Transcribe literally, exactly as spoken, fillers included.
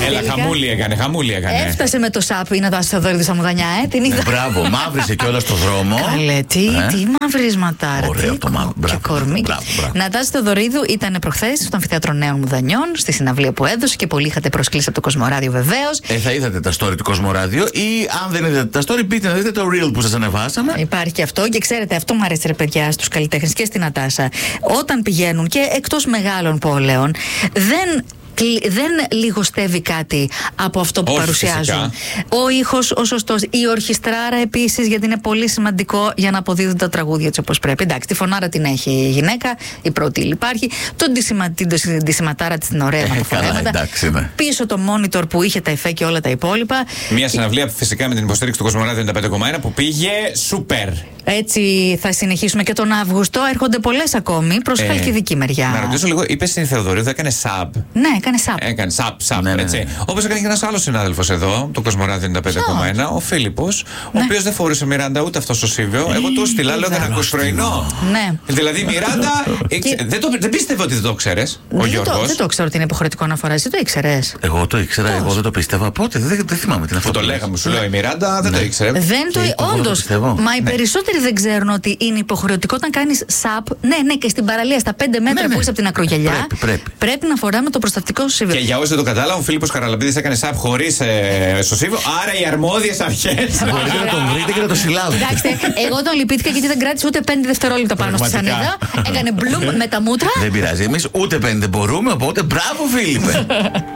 Έλα, χαμούλη έκανε, χαμούλη έκανε. Έφτασε με το σαπ η Νατάσα Θεοδωρίδου στα Μουδανιά, ε. Την είδα. Μπράβο, μαύρισε κιόλα στο δρόμο. Καλέ, τι, Ε? τι μαυρισματάρα. Ωραίο τι το μαύρο. και Μπράβο, κορμί. μπράβο, μπράβο. Νατάσα Θεοδωρίδου ήταν προχθές στο Αμφιθέατρο Νέων Μουδανιών, στη συναυλία που έδωσε και πολλοί είχατε προσκλήσει από το Κοσμοράδιο βεβαίως. Ε, θα είδατε τα story του Κοσμοράδιο ή αν δεν είδατε τα story, μπείτε να δείτε το reel που σας ανεβάσαμε. Υπάρχει και αυτό και ξέρετε, αυτό μου αρέσει ρε παιδιά στους καλλιτέχνες και στην Νατάσα. Όταν πηγαίνουν και εκτός μεγάλων πόλεων, δεν. Δεν λιγοστεύει κάτι από αυτό που Όχι, παρουσιάζουν. φυσικά. Ο ήχος, ο σωστός, η ορχιστράρα επίσης, γιατί είναι πολύ σημαντικό για να αποδίδουν τα τραγούδια έτσι όπως πρέπει. Εντάξει, τη φωνάρα την έχει η γυναίκα, η πρώτη υπάρχει. Τον ντυσιμα, την ντυσιματάρα της την ωραία με τα φορέματα. εντάξει, ναι. Πίσω το monitor που είχε τα εφέ και όλα τα υπόλοιπα. Μια συναυλία φυσικά με την υποστήριξη του Κοσμοράδιο ενενήντα πέντε κόμμα ένα που πήγε σούπερ. Έτσι θα συνεχίσουμε και τον Αύγουστο. Έρχονται πολλές ακόμη προς Ε, χαλκιδική μεριά. Να ρωτήσω λίγο, είπε στην Θεοδωρίδου, έκανε sub. Ναι, έκανε σαπ. Έκανε σαπ, σαπ, Ναι, ναι, έτσι. ναι. Όπως έκανε και ένας άλλος συνάδελφος εδώ, το Κοσμοράδιο ενενήντα πέντε κόμμα ένα, ο Φίλιππος, ο οποίος δεν φορούσε Μιράντα ούτε αυτό στο Σίβιο. Εγώ του στείλα, λέω δεν ακούς πρωινό. Ναι. Δηλαδή Μιράντα, εξ- δεν, το, δεν πίστευε ότι δεν το ξέρεις, ο Δεν το, Γιώργος. δεν το ξέρω ότι είναι υποχρεωτικό να φοράς. Δεν το ήξερες. Εγώ το ήξερα, εγώ δεν το πίστευα. Πότε, δεν, δεν θυμάμαι την αυτό. Που το λέγαμε, σου λέω η Μιράντα, δεν το ήξερε. Δεν το. Ε, εγώ το Όντως. πιστεύω. Μα οι περισσότεροι δεν ξέρουν ότι είναι υποχρεωτικό όταν κάνεις σαπ. Ναι, ναι, και στην παραλία στα πέντε μέτρα Ναι, ναι. που είσαι από την ακρογιαλιά. Πρέπει, πρέπει. να φοράμε το προστατικό Σίβιο. Και για όσοι δεν το κατάλαβαν, ο Φίλιππος Καραλαμπίδης έκανε σαπ χωρίς ε, στο Σίβιο, άρα οι αρμόδιες αρχές. Μπορείτε να τον βρείτε και να το συλλάβετε. Εντάξει, εγώ τον λυπήθηκα γιατί δεν κράτησε ούτε πέντε δευτερόλεπτα πάνω στη Πραγματικά. σανίδα. Έκανε μπλουμ με τα μούτρα. Δεν πειράζει, εμείς ούτε πέντε μπορούμε, οπότε μπράβο Φίλιππε.